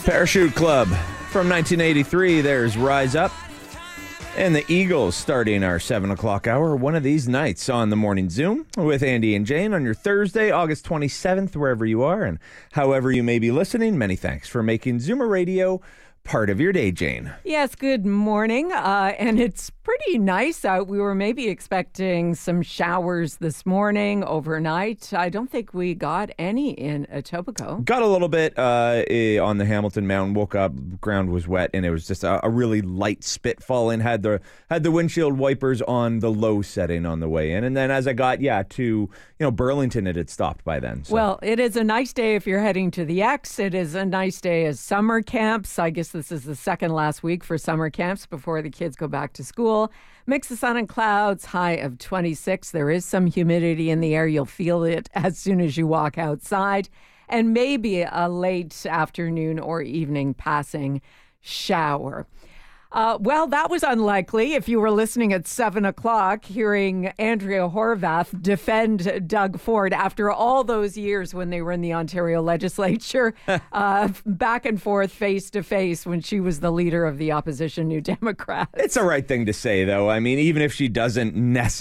Parachute Club from 1983. There's Rise Up. And the Eagles starting our 7 o'clock hour one of these nights on the Morning Zoom with Andy and Jane on your Thursday, August 27th, wherever you are and however you may be listening. Many thanks for making Zoomer Radio part of your day, Jane. Yes, good morning. And it's pretty nice out. We were maybe expecting some showers this morning, overnight. I don't think we got any in Etobicoke. Got a little bit on the Hamilton Mountain. Woke up, ground was wet, and it was just a really light spit fall in. Had the windshield wipers on the low setting on the way in. And then as I got, to Burlington, it had stopped by then. So. Well, it is a nice day if you're heading to the X. It is a nice day as summer camps. I guess this is the second last week for summer camps before the kids go back to school. Mix of sun and clouds, high of 26. There is some humidity in the air. You'll feel it as soon as you walk outside. And maybe a late afternoon or evening passing shower. Well, that was unlikely. If you were listening at 7 o'clock, hearing Andrea Horwath defend Doug Ford after all those years when they were in the Ontario legislature, back and forth, face to face, when she was the leader of the opposition New Democrats. It's the right thing to say, though. I mean, even if she doesn't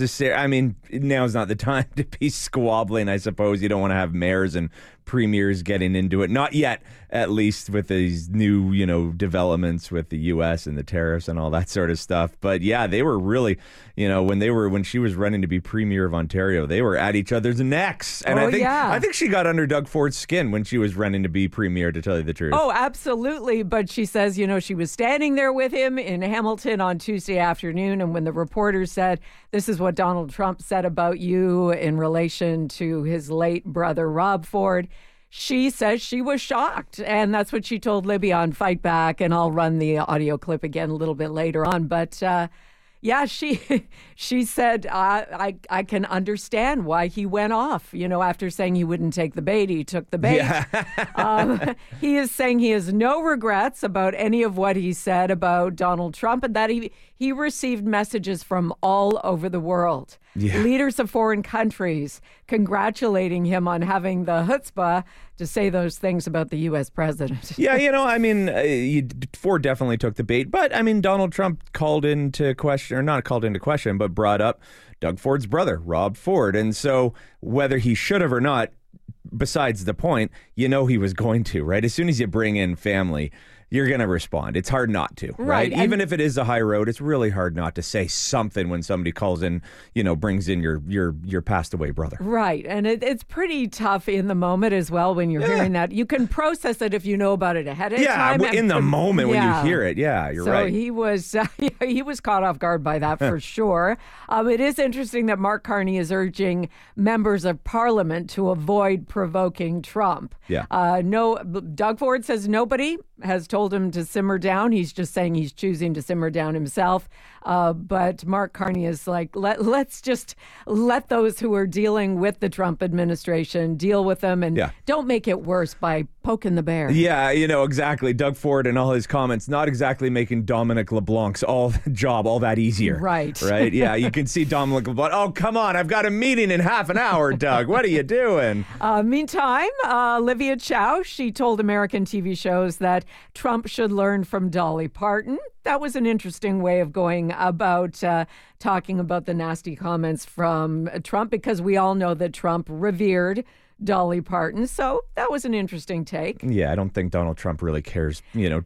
now's not the time to be squabbling, I suppose. You don't want to have mayors and premiers getting into it. Not yet, at least with these new, developments with the U.S. and the tariffs and all that sort of stuff. But yeah, they were really, when she was running to be premier of Ontario, they were at each other's necks. And I think she got under Doug Ford's skin when she was running to be premier, to tell you the truth. Oh, absolutely. But she says, she was standing there with him in Hamilton on Tuesday afternoon. And when the reporter said, this is what Donald Trump said about you in relation to his late brother, Rob Ford, she says she was shocked, and that's what she told Libby on Fight Back, and I'll run the audio clip again a little bit later on. But she said, I can understand why he went off. After saying he wouldn't take the bait, he took the bait. Yeah. He is saying he has no regrets about any of what he said about Donald Trump, and that he received messages from all over the world. Yeah. Leaders of foreign countries congratulating him on having the chutzpah to say those things about the U.S. president. Yeah, Ford definitely took the bait. But, Donald Trump not called into question, but brought up Doug Ford's brother, Rob Ford. And so whether he should have or not, besides the point, he was going to, right? As soon as you bring in family, you're going to respond. It's hard not to, right? Even if it is a high road, it's really hard not to say something when somebody calls in, brings in your passed away brother. Right. And it's pretty tough in the moment as well when you're hearing that. You can process it if you know about it ahead of time. Yeah, in the moment when you hear it. Yeah, you're right. So he was caught off guard by that for sure. It is interesting that Mark Carney is urging members of Parliament to avoid provoking Trump. Yeah. Doug Ford says nobody has told him to simmer down. He's just saying he's choosing to simmer down himself. But Mark Carney is like, let's just let those who are dealing with the Trump administration deal with them and don't make it worse by poking the bear. Yeah, exactly. Doug Ford and all his comments, not exactly making Dominic LeBlanc's job all that easier. Right. Right? Yeah, you can see Dominic LeBlanc. Oh, come on. I've got a meeting in half an hour, Doug. What are you doing? Meantime, Olivia Chow, she told American TV shows that Trump should learn from Dolly Parton. That was an interesting way of going about talking about the nasty comments from Trump, because we all know that Trump revered Dolly Parton. So that was an interesting take. Yeah, I don't think Donald Trump really cares,